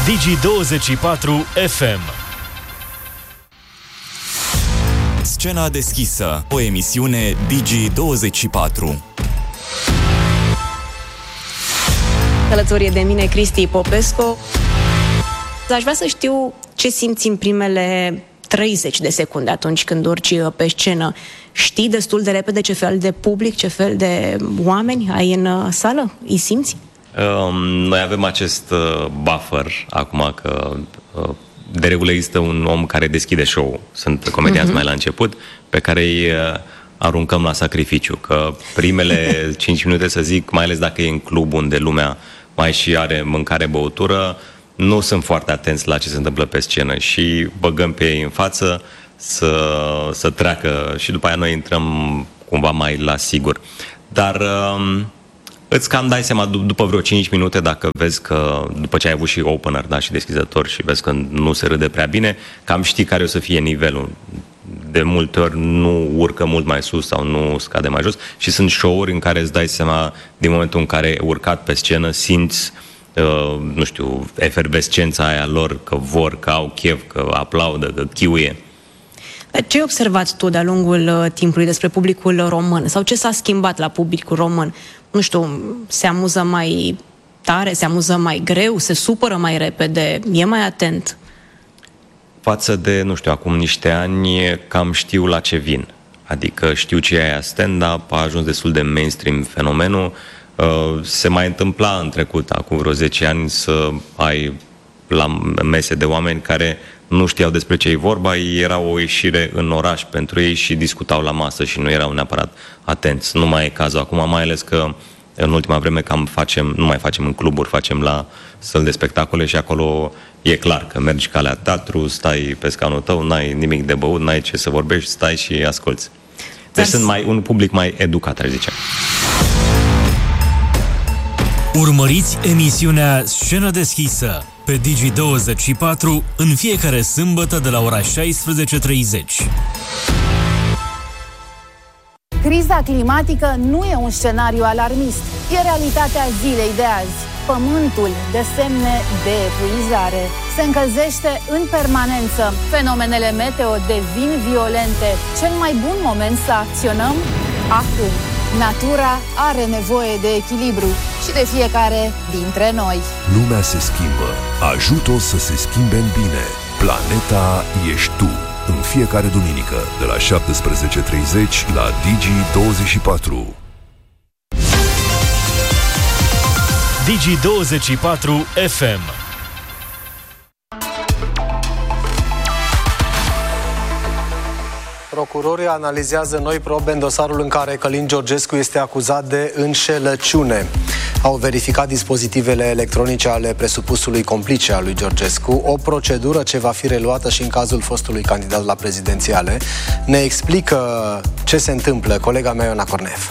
Digi24 FM. Scena deschisă, o emisiune Digi24. Alături de mine Cristi Popescu. Aș vrea să știu ce simți în primele 30 de secunde atunci când urci pe scenă. Știi destul de repede ce fel de public, ce fel de oameni ai în sală? Îi simți? Noi avem acest buffer acum că de regulă există un om care deschide show-ul. Sunt comedianți mai la început pe care îi aruncăm la sacrificiu. Că primele 5 minute, să zic, mai ales dacă e în club unde lumea mai și are mâncare, băutură, nu sunt foarte atenți la ce se întâmplă pe scenă și băgăm pe ei în față să treacă și după aia noi intrăm cumva mai la sigur. Dar îți cam dai seama după vreo 5 minute, dacă vezi că după ce ai avut și opener, da, și deschizător și vezi că nu se râde prea bine, cam știi care o să fie nivelul. De multe ori nu urcă mult mai sus sau nu scade mai jos și sunt show-uri în care îți dai seama din momentul în care ai urcat pe scenă, simți nu știu, efervescența aia lor, că vor, că au chef, că aplaudă, că chiuie. Dar ce ai observat tu de-a lungul timpului despre publicul român? Sau ce s-a schimbat la publicul român? Nu știu, se amuză mai tare, se amuză mai greu, se supără mai repede, e mai atent? Față de, nu știu, acum niște ani, cam știu la ce vin. Adică știu ce e aia stand-up, a ajuns destul de mainstream fenomenul. Se mai întâmpla în trecut, acum vreo 10 ani, să ai la mese de oameni care nu știau despre ce e vorba, era o ieșire în oraș pentru ei și discutau la masă și nu erau neapărat atenți. Nu mai e cazul acum, mai ales că în ultima vreme nu mai facem în cluburi, facem la săli de spectacole și acolo e clar că mergi ca la teatru, stai pe scaunul tău, n-ai nimic de băut, n-ai ce să vorbești, stai și asculți. Deci sunt un public mai educat, aș zice. Urmăriți emisiunea Scenă deschisă pe Digi24 în fiecare sâmbătă de la ora 16:30. Criza climatică nu e un scenariu alarmist, e realitatea zilei de azi. Pământul de semne de epuizare se încălzește în permanență. Fenomenele meteo devin violente. Cel mai bun moment să acționăm? Acum. Natura are nevoie de echilibru și de fiecare dintre noi. Lumea se schimbă. Ajută-o să se schimbe în bine. Planeta ești tu. În fiecare duminică, de la 17:30 la Digi24. Digi24 FM. Procurorii analizează noi probe în dosarul în care Călin Georgescu este acuzat de înșelăciune. Au verificat dispozitivele electronice ale presupusului complice al lui Georgescu, o procedură ce va fi reluată și în cazul fostului candidat la prezidențiale. Ne explică ce se întâmplă colega mea Ioana Cornev.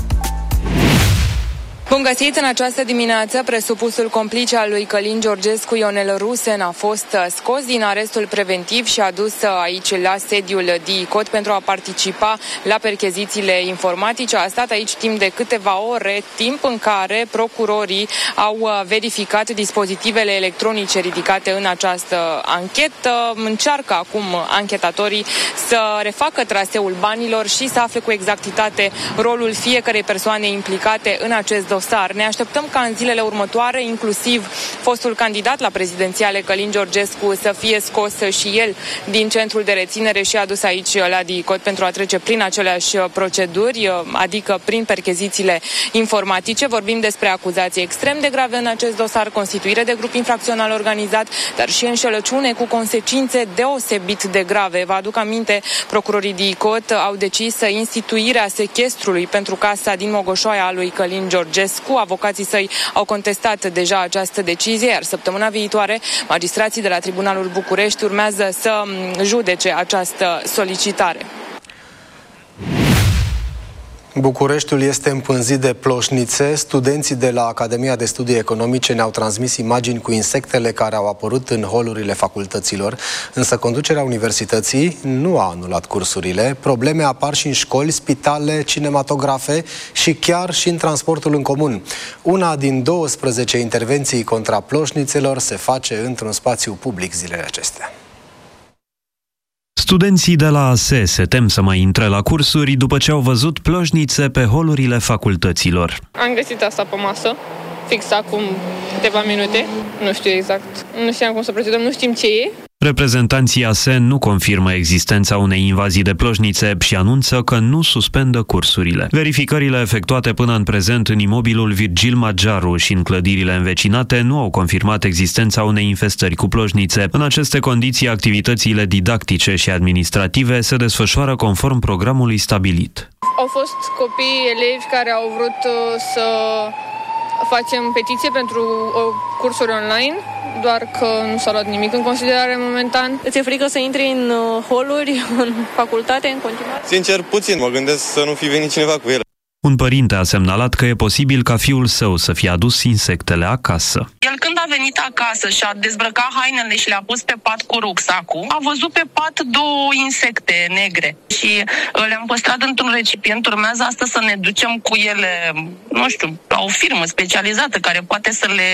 Bun găsit! În această dimineață, presupusul complice al lui Călin Georgescu, Ionel Rusen, a fost scos din arestul preventiv și adus aici la sediul DICOT pentru a participa la perchezițiile informatice. A stat aici timp de câteva ore, timp în care procurorii au verificat dispozitivele electronice ridicate în această anchetă. Încearcă acum anchetatorii să refacă traseul banilor și să afle cu exactitate rolul fiecărei persoane implicate în acest dosar. Ne așteptăm ca în zilele următoare, inclusiv fostul candidat la prezidențiale Călin Georgescu, să fie scos și el din centrul de reținere și adus aici la DICOT pentru a trece prin aceleași proceduri, adică prin perchezițiile informatice. Vorbim despre acuzații extrem de grave în acest dosar, constituire de grup infracțional organizat, dar și înșelăciune cu consecințe deosebit de grave. Vă aduc aminte, procurorii DICOT au decis instituirea sechestrului pentru casa din Mogoșoaia a lui Călin Georgescu. Avocații săi au contestat deja această decizie, iar săptămâna viitoare magistrații de la Tribunalul București urmează să judece această solicitare. Bucureștiul este împânzit de ploșnițe. Studenții de la Academia de Studii Economice ne-au transmis imagini cu insectele care au apărut în holurile facultăților, însă conducerea universității nu a anulat cursurile. Probleme apar și în școli, spitale, cinematografe și chiar și în transportul în comun. Una din 12 intervenții contra ploșnițelor se face într-un spațiu public zilele acestea. Studenții de la ASE se tem să mai intre la cursuri după ce au văzut ploșnițe pe holurile facultăților. Am găsit asta pe masă, fix acum câteva minute, nu știu exact, nu știam cum să procedăm, nu știm ce e. Reprezentanții ASE nu confirmă existența unei invazii de ploșnițe și anunță că nu suspendă cursurile. Verificările efectuate până în prezent în imobilul Virgil Magiaru și în clădirile învecinate nu au confirmat existența unei infestări cu ploșnițe. În aceste condiții, activitățile didactice și administrative se desfășoară conform programului stabilit. Au fost copii, elevi care au vrut să facem petiție pentru cursuri online, doar că nu s-a luat nimic în considerare momentan. Ți-e frică să intri în holuri, în facultate, în continuare? Sincer, puțin. Mă gândesc să nu fi venit cineva cu ele. Un părinte a semnalat că e posibil ca fiul său să fie adus insectele acasă. El când a venit acasă și a dezbrăcat hainele și le-a pus pe pat cu rucsacul, a văzut pe pat 2 insecte negre și le-am păstrat într-un recipient. Urmează astăzi să ne ducem cu ele, nu știu, la o firmă specializată care poate să le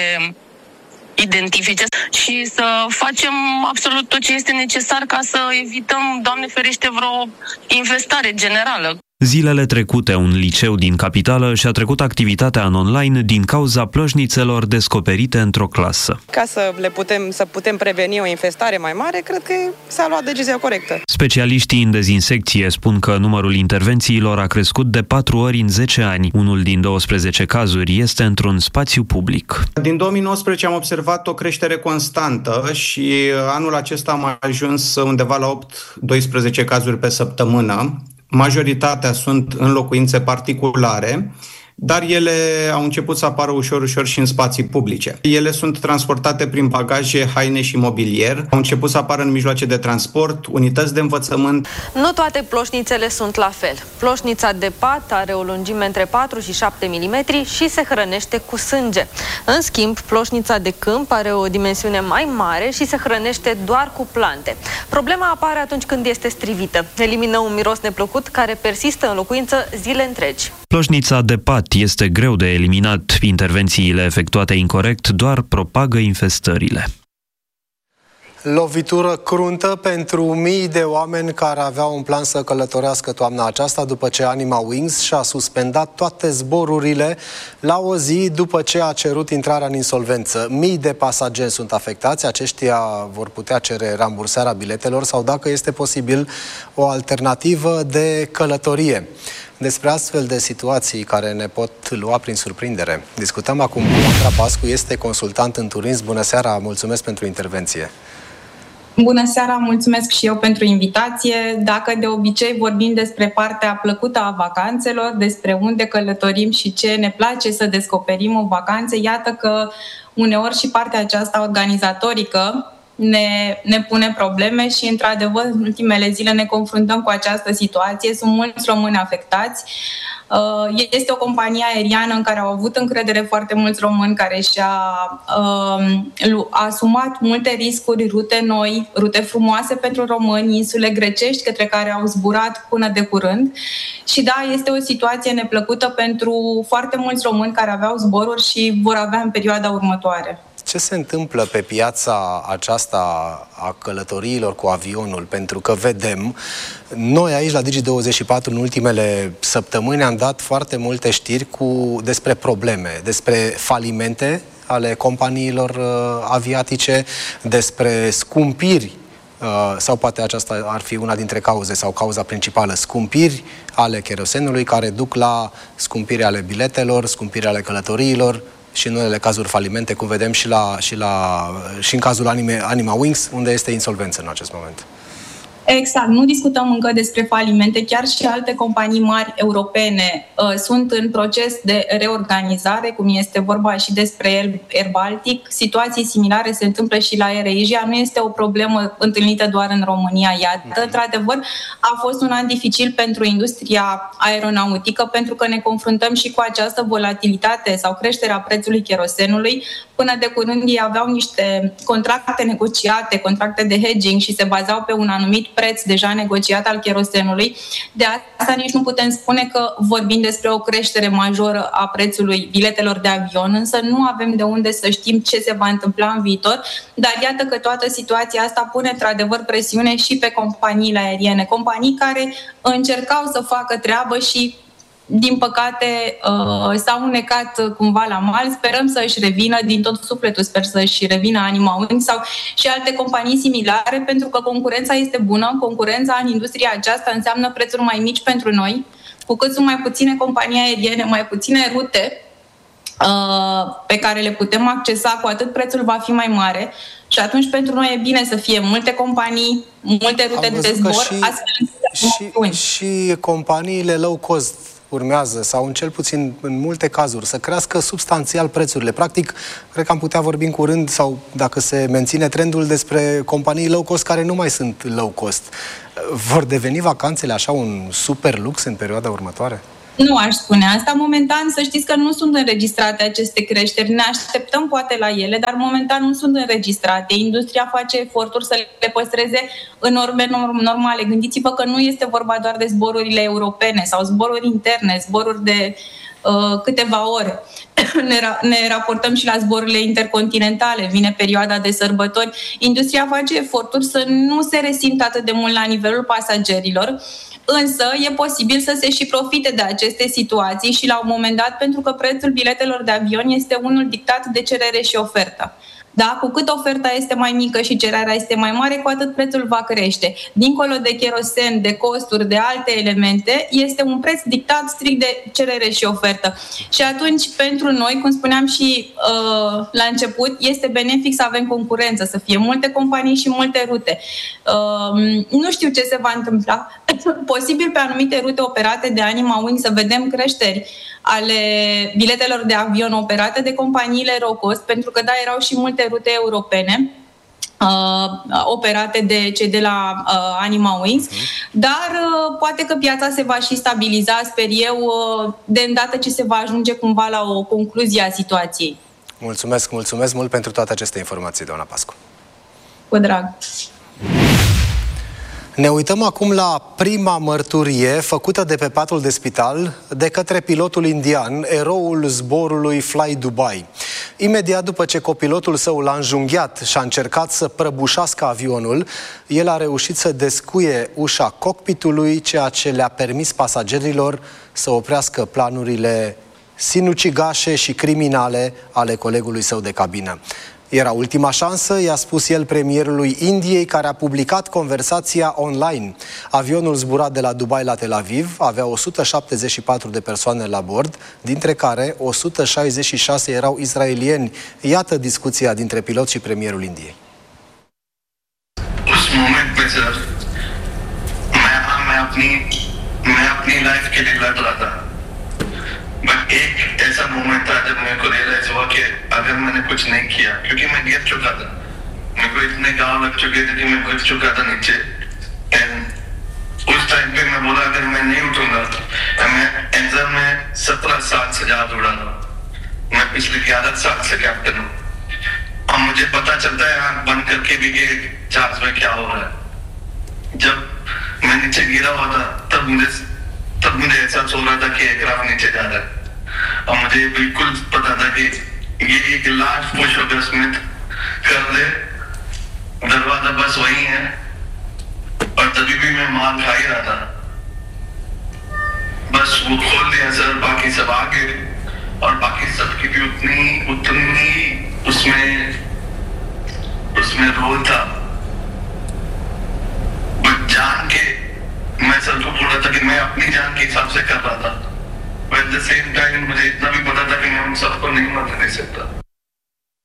identifice și să facem absolut tot ce este necesar ca să evităm, Doamne ferește, vreo infestare generală. Zilele trecute, un liceu din capitală și-a trecut activitatea în online din cauza ploșnițelor descoperite într-o clasă. Ca să putem preveni o infestare mai mare, cred că s-a luat decizia corectă. Specialiștii în dezinsecție spun că numărul intervențiilor a crescut de 4 ori în 10 ani. Unul din 12 cazuri este într-un spațiu public. Din 2019 am observat o creștere constantă și anul acesta am ajuns undeva la 8-12 cazuri pe săptămână. Majoritatea sunt în locuințe particulare, dar ele au început să apară ușor și în spații publice. Ele sunt transportate prin bagaje, haine și mobilier, au început să apară în mijloace de transport, unități de învățământ. Nu toate ploșnițele sunt la fel. Ploșnița de pat are o lungime între 4 și 7 mm și se hrănește cu sânge. În schimb, ploșnița de câmp are o dimensiune mai mare și se hrănește doar cu plante. Problema apare atunci când este strivită. Elimină un miros neplăcut care persistă în locuință zile întregi. Ploșnița de pat este greu de eliminat. Intervențiile efectuate incorect doar propagă infestările. Lovitură cruntă pentru mii de oameni care aveau un plan să călătorească toamna aceasta după ce Anima Wings și-a suspendat toate zborurile la o zi după ce a cerut intrarea în insolvență. Mii de pasageri sunt afectați, aceștia vor putea cere rambursarea biletelor sau, dacă este posibil, o alternativă de călătorie. Despre astfel de situații care ne pot lua prin surprindere discutăm acum cu Andra Pascu, este consultant în turism. Bună seara, mulțumesc pentru intervenție. Bună seara, mulțumesc și eu pentru invitație. Dacă de obicei vorbim despre partea plăcută a vacanțelor, despre unde călătorim și ce ne place să descoperim o vacanță, iată că uneori și partea aceasta organizatorică ne pune probleme și, într-adevăr, în ultimele zile ne confruntăm cu această situație. Sunt mulți români afectați. Este o companie aeriană în care au avut încredere foarte mulți români, care și-a asumat multe riscuri, rute noi, rute frumoase pentru români, insule grecești către care au zburat până de curând. Și da, este o situație neplăcută pentru foarte mulți români care aveau zboruri și vor avea în perioada următoare. Ce se întâmplă pe piața aceasta a călătoriilor cu avionul? Pentru că vedem, noi aici la Digi24 în ultimele săptămâni am dat foarte multe știri despre probleme, despre falimente ale companiilor aviatice, despre scumpiri, sau poate aceasta ar fi una dintre cauze sau cauza principală, scumpiri ale kerosenului care duc la scumpiri ale biletelor, scumpiri ale călătoriilor, și în unele cazuri falimente, cum vedem și în cazul Anima Wings, unde este insolvență în acest moment. Exact, nu discutăm încă despre falimente, chiar și alte companii mari europene sunt în proces de reorganizare, cum este vorba și despre Air Baltic. Situații similare se întâmplă și la Air Asia, nu este o problemă întâlnită doar în România. Iată, într-adevăr, a fost un an dificil pentru industria aeronautică, pentru că ne confruntăm și cu această volatilitate sau creșterea prețului cherosenului. Până de curând ei aveau niște contracte negociate, contracte de hedging și se bazau pe un anumit preț deja negociat al cherosenului. De asta nici nu putem spune că vorbim despre o creștere majoră a prețului biletelor de avion, însă nu avem de unde să știm ce se va întâmpla în viitor, dar iată că toată situația asta pune într-adevăr presiune și pe companiile aeriene, companii care încercau să facă treabă și din păcate s-au unecat cumva la mal. Sperăm să își revină, din tot sufletul sper să își revină Anima Wings sau și alte companii similare, pentru că concurența este bună. Concurența în industria aceasta înseamnă prețuri mai mici pentru noi. Cu cât sunt mai puține companii aeriene, mai puține rute pe care le putem accesa, cu atât prețul va fi mai mare. Și atunci pentru noi e bine să fie multe companii, multe rute de zbor, și companiile low cost urmează, sau în cel puțin în multe cazuri, să crească substanțial prețurile. Practic, cred că am putea vorbi în curând, sau dacă se menține trendul, despre companii low cost care nu mai sunt low cost. Vor deveni vacanțele așa un super lux în perioada următoare? Nu aș spune asta. Momentan, să știți că nu sunt înregistrate aceste creșteri. Ne așteptăm poate la ele, dar momentan nu sunt înregistrate. Industria face eforturi să le păstreze în norme normale. Gândiți-vă că nu este vorba doar de zborurile europene sau zboruri interne, zboruri de câteva ore. Ne raportăm și la zborurile intercontinentale. Vine perioada de sărbători. Industria face eforturi să nu se resimtă atât de mult la nivelul pasagerilor, însă e posibil să se și profite de aceste situații și la un moment dat, pentru că prețul biletelor de avion este unul dictat de cerere și ofertă. Da? Cu cât oferta este mai mică și cererea este mai mare, cu atât prețul va crește. Dincolo de cherosen, de costuri, de alte elemente, este un preț dictat strict de cerere și ofertă. Și atunci, pentru noi, cum spuneam și la început, este benefic să avem concurență, să fie multe companii și multe rute. Nu știu ce se va întâmpla. Posibil pe anumite rute operate de Anima Wings să vedem creșteri ale biletelor de avion operate de companiile low cost, pentru că da, erau și multe rute europene operate de cei de la Anima Wings, dar poate că piața se va și stabiliza, sper eu, de îndată ce se va ajunge cumva la o concluzie a situației. Mulțumesc mult pentru toate aceste informații, doamna Pascu. Cu drag. Ne uităm acum la prima mărturie făcută de pe patul de spital de către pilotul indian, eroul zborului Fly Dubai. Imediat după ce copilotul său l-a înjunghiat și a încercat să prăbușească avionul, el a reușit să descuie ușa cockpitului, ceea ce le-a permis pasagerilor să oprească planurile sinucigașe și criminale ale colegului său de cabină. Era ultima șansă, i-a spus el premierului Indiei, care a publicat conversația online. Avionul zbura de la Dubai la Tel Aviv, avea 174 de persoane la bord, dintre care 166 erau israelieni. Iată discuția dintre pilot și premierul Indiei. उस मोमेंट में सर मैं अपनी लाइफ के लिए लड़ रहा था, बट एक ऐसा मोमेंट था जब मेरे को रियलाइज हुआ कि अगर मैंने कुछ नहीं किया, क्योंकि मैं गिर चुका था, मेरे को इतने गाँव लग चुके थे कि मैं गिर चुका था नीचे। एंड उस टाइम पे मैं बोला अगर मैं नहीं उठूंगा, मैं एग्जाम में 17 साल से ज्यादा उड़ा रहा हूँ, मैं पिछले 11 साल से कैप्टन हूँ, और मुझे पता चलता है आँख बंद करके भी कि चार्ज में क्या हो रहा है। जब मैं नीचे गिरा हुआ था तब मुझे एहसास हो रहा था कि एयरक्राफ्ट नीचे जा रहा है, और मुझे बिल्कुल पता था कि ये एक लास्ट पुश होगा, स्मिथ कर दे, दरवाजा बस वही है। और तभी भी मैं मार खा ही रहा था, बस वो खोल दिया सर, बाकी सब आगे, और बाकी सबकी भी उतनी उसमें रोल था। बट जान के मैं सर को बोला था कि मैं अपनी जान के हिसाब से कर रहा था, एट द सेम टाइम मुझे इतना भी पता था कि मैं उन सबको नहीं मरने दे सकता।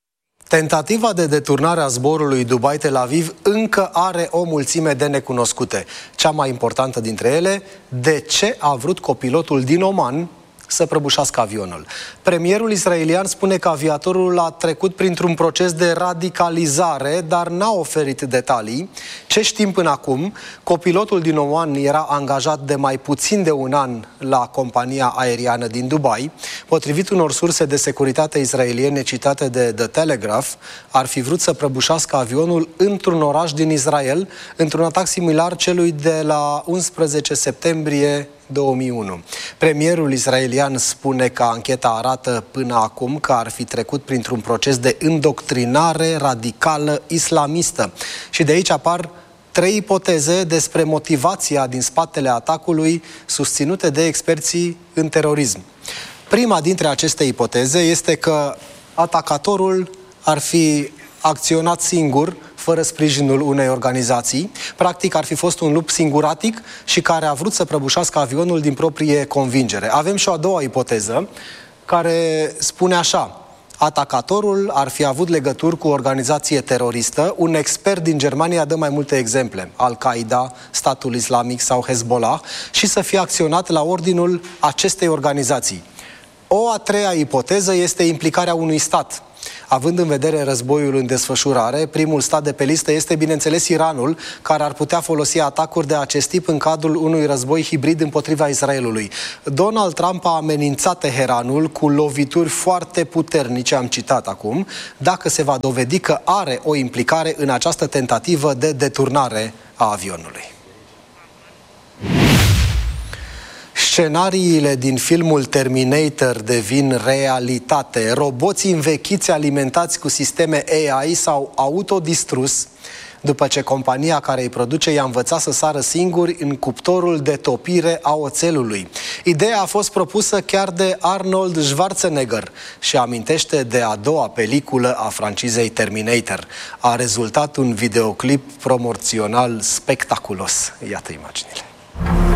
Tentativa de deturnare a zborului Dubai-Tel Aviv încă are o mulțime de necunoscute. Cea mai importantă dintre ele, de ce a vrut copilotul din Oman să prăbușească avionul. Premierul israelian spune că aviatorul a trecut printr-un proces de radicalizare, dar n-a oferit detalii. Ce știm până acum? Copilotul din Oman era angajat de mai puțin de un an la compania aeriană din Dubai. Potrivit unor surse de securitate israeliene citate de The Telegraph, ar fi vrut să prăbușească avionul într-un oraș din Israel, într-un atac similar celui de la 11 septembrie 2001. Premierul israelian spune că ancheta arată până acum că ar fi trecut printr-un proces de îndoctrinare radicală islamistă. Și de aici apar 3 ipoteze despre motivația din spatele atacului susținute de experții în terorism. Prima dintre aceste ipoteze este că atacatorul ar fi acționat singur, fără sprijinul unei organizații. Practic ar fi fost un lup singuratic și care a vrut să prăbușească avionul din proprie convingere. Avem și o a doua ipoteză care spune așa: atacatorul ar fi avut legături cu o organizație teroristă. Un expert din Germania dă mai multe exemple: Al-Qaeda, Statul Islamic sau Hezbollah, și să fie acționat la ordinul acestei organizații. O a treia ipoteză este implicarea unui stat. Având în vedere războiul în desfășurare, primul stat de pe listă este, bineînțeles, Iranul, care ar putea folosi atacuri de acest tip în cadrul unui război hibrid împotriva Israelului. Donald Trump a amenințat Teheranul cu lovituri foarte puternice, am citat acum, dacă se va dovedi că are o implicare în această tentativă de deturnare a avionului. Scenariile din filmul Terminator devin realitate. Roboții învechiți alimentați cu sisteme AI s-au autodistrus după ce compania care îi produce i-a învățat să sară singuri în cuptorul de topire a oțelului. Ideea a fost propusă chiar de Arnold Schwarzenegger și amintește de a doua peliculă a francizei Terminator. A rezultat un videoclip promoțional spectaculos. Iată imaginile.